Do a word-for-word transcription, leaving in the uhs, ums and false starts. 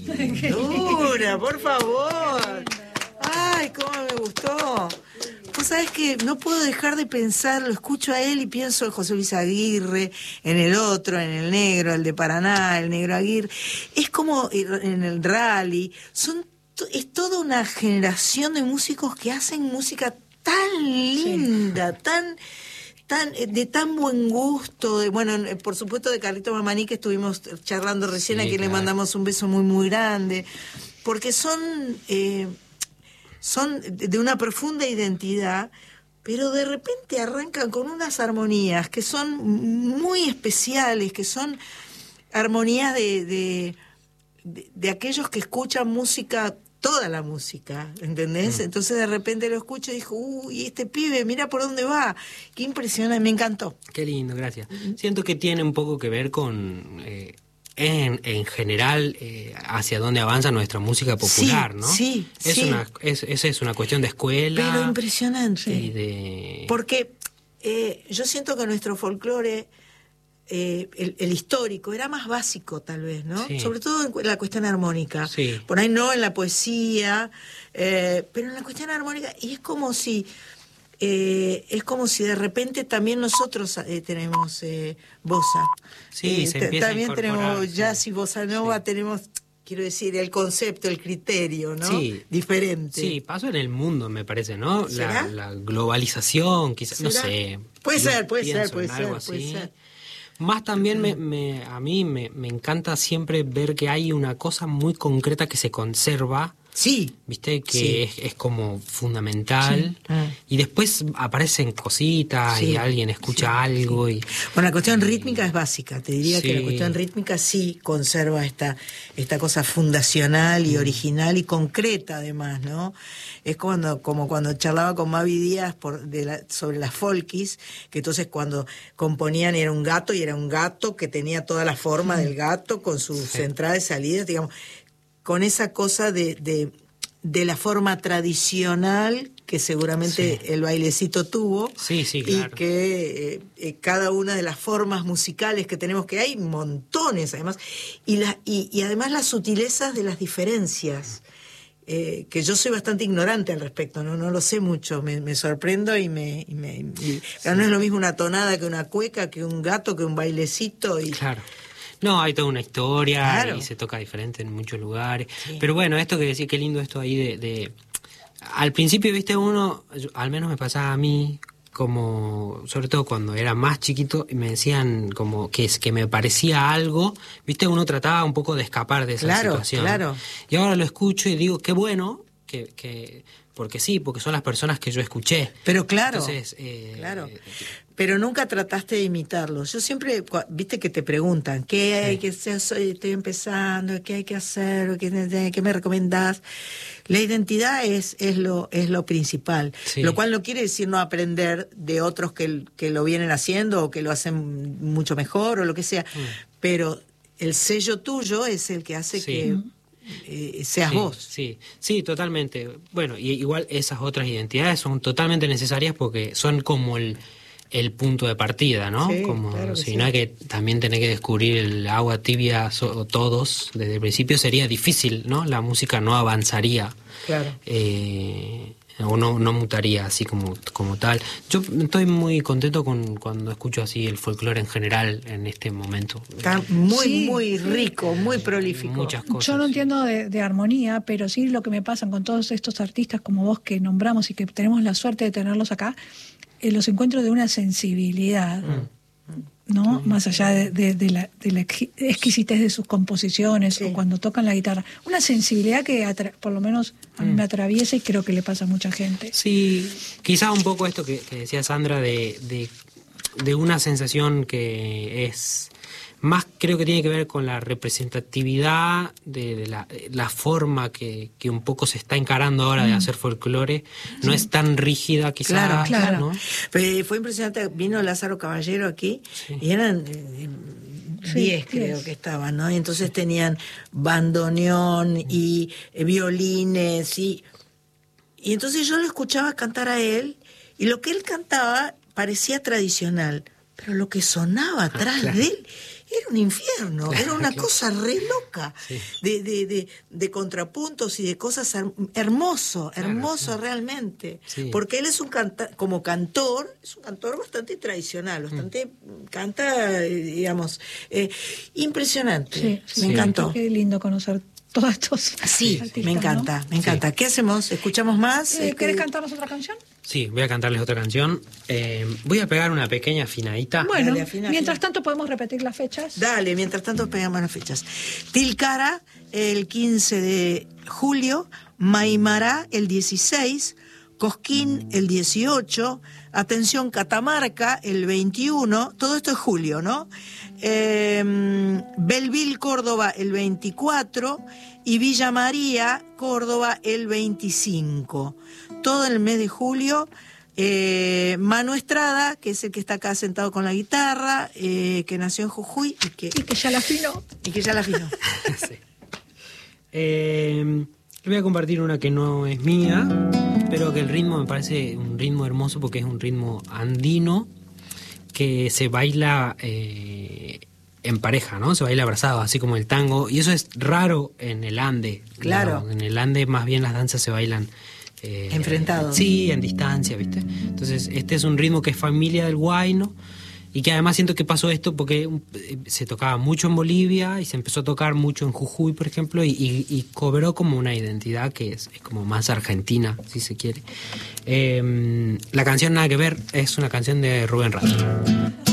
lindura, por favor. Ay, cómo me gustó. Vos sabés que no puedo dejar de pensar, lo escucho a él y pienso en José Luis Aguirre, en el otro, en el negro, el de Paraná, el negro Aguirre. Es como en el rally. Son, es toda una generación de músicos que hacen música tan linda, sí. tan... Tan, de tan buen gusto, de, bueno, por supuesto de Carlito Mamani, que estuvimos charlando recién, sí, a quien claro. le mandamos un beso muy muy grande, porque son eh, son de una profunda identidad, pero de repente arrancan con unas armonías que son muy especiales, que son armonías de de, de, de aquellos que escuchan música, toda la música, ¿entendés? Mm. Entonces de repente lo escucho y dijo, uy, este pibe, mira por dónde va. Qué impresionante, me encantó. Qué lindo, gracias. Siento que tiene un poco que ver con, eh, en, en general, eh, hacia dónde avanza nuestra música popular, sí, ¿no? Sí, es sí. Una, es, esa es una cuestión de escuela. Pero impresionante. Y de... Porque eh, yo siento que nuestro folclore... Eh, el, el histórico era más básico tal vez, ¿no? Sí. Sobre todo en la cuestión armónica, sí. Por ahí no en la poesía, eh, pero en la cuestión armónica, y es como si eh, es como si de repente también nosotros eh, tenemos eh, bossa, sí, eh, se empieza también a tenemos jazz sí. y bossa nova, sí. tenemos, quiero decir, el concepto, el criterio, ¿no? Sí. Diferente. Sí, pasó en el mundo, me parece, ¿no? ¿Será? La, la globalización, quizás, no sé. Puede ser, puede ser, puede ser, puede así. ser. Más también me, me, a mí me, me encanta siempre ver que hay una cosa muy concreta que se conserva. Sí. ¿Viste? Que sí. es, es como fundamental. Sí. Ah. Y después aparecen cositas sí. y alguien escucha sí. algo. Sí. Y, bueno, la cuestión y, rítmica es básica. Te diría sí. que la cuestión rítmica sí conserva esta, esta cosa fundacional y mm. original y concreta además, ¿no? Es cuando, como cuando charlaba con Mavi Díaz por, de la, sobre las folkis, que entonces cuando componían era un gato y era un gato que tenía toda la forma mm. del gato con sus sí. entradas y salidas, digamos, con esa cosa de, de, de la forma tradicional que seguramente sí. el bailecito tuvo sí, sí, y claro. que eh, eh, cada una de las formas musicales que tenemos, que hay montones además, y, la, y, y además las sutilezas de las diferencias. Eh, que yo soy bastante ignorante al respecto, no no lo sé mucho, me, me sorprendo y me... Y me y, sí. No es lo mismo una tonada que una cueca, que un gato, que un bailecito. Y... Claro. No, hay toda una historia claro. y se toca diferente en muchos lugares. Sí. Pero bueno, esto que decía, qué lindo esto ahí de, de... Al principio, viste, uno, al menos me pasaba a mí, como, sobre todo cuando era más chiquito, y me decían como que, que me parecía algo, viste, uno trataba un poco de escapar de esa claro, situación. Claro. Y ahora lo escucho y digo, qué bueno, que... que porque sí, porque son las personas que yo escuché. Pero claro, Entonces, eh, claro. Pero nunca trataste de imitarlos. Yo siempre, viste que te preguntan, ¿qué hay sí. que hacer? Soy, estoy empezando, ¿qué hay que hacer? ¿Qué, qué me recomendás? La identidad es, es, lo, es lo principal. Sí. Lo cual no quiere decir no aprender de otros que, que lo vienen haciendo o que lo hacen mucho mejor o lo que sea. Mm. Pero el sello tuyo es el que hace sí. que... Eh, seas sí, vos. Sí, sí, totalmente. Bueno, y igual esas otras identidades son totalmente necesarias porque son como el, el punto de partida, ¿no? Sí, como claro si sí. no hay que también tener que descubrir el agua tibia so, todos desde el principio, sería difícil, ¿no? La música no avanzaría. Claro. Eh, o no, no mutaría así como, como tal. Yo estoy muy contento con cuando escucho así el folclore en general en este momento. Está muy, sí, muy rico, muy prolífico. Muchas cosas. Yo no sí. entiendo de, de armonía, pero sí lo que me pasa con todos estos artistas como vos que nombramos y que tenemos la suerte de tenerlos acá, eh, los encuentro de una sensibilidad. Mm. ¿No? Sí, más allá de, de, de, la, de la exquisitez de sus composiciones sí. o cuando tocan la guitarra, una sensibilidad que atra- por lo menos a mí mm. me atraviesa y creo que le pasa a mucha gente. Sí, quizá un poco esto que, que decía Sandra de, de, de una sensación que es más, creo que tiene que ver con la representatividad de, de la, la forma que, que un poco se está encarando ahora mm. de hacer folclore. No sí. es tan rígida quizás. Claro, claro. ¿no? Pero fue impresionante, vino Lázaro Caballero aquí sí. y eran diez eh, creo diez. que estaban, ¿no? Y entonces tenían bandoneón y eh, violines y, y entonces yo lo escuchaba cantar a él y lo que él cantaba parecía tradicional, pero lo que sonaba atrás ah, claro. de él era un infierno, era una cosa re loca, Sí. de, de, de, de contrapuntos y de cosas her- hermoso, Claro, hermoso claro. realmente. Sí. Porque él es un canta como cantor, es un cantor bastante tradicional, bastante canta, eh, digamos, eh, impresionante. Sí, sí, me encantó. Qué lindo conocer todos estos Sí, artistas, me encanta, ¿no? me encanta. ¿Qué hacemos? ¿Escuchamos más? Eh, Este, ¿Querés cantarnos otra canción? Sí, voy a cantarles otra canción. Eh, voy a pegar una pequeña afinadita. Bueno, Dale, afina, mientras afina. tanto podemos repetir las fechas. Dale, mientras tanto pegamos las fechas. Tilcara el quince de julio, Maimará el dieciséis, Cosquín el dieciocho, atención, Catamarca el veintiuno, todo esto es julio, ¿no? Eh, Belleville, Córdoba el veinticuatro y Villa María, Córdoba el veinticinco. Todo el mes de julio. Eh, Manu Estrada, que es el que está acá sentado con la guitarra, eh, que nació en Jujuy y que, Y que ya la afinó. y que ya la afinó. Sí. Eh, voy a compartir una que no es mía, pero que el ritmo me parece un ritmo hermoso porque es un ritmo andino que se baila eh, en pareja, ¿no? Se baila abrazado, así como el tango. Y eso es raro en el Ande. Claro. ¿no? En el Ande más bien las danzas se bailan... Eh, Enfrentados. Sí, en distancia, ¿viste? Entonces, este es un ritmo que es familia del huayno y que además siento que pasó esto porque eh, se tocaba mucho en Bolivia y se empezó a tocar mucho en Jujuy, por ejemplo, y, y, y cobró como una identidad que es, es como más argentina, si se quiere. Eh, la canción Nada que ver es una canción de Rubén Rada.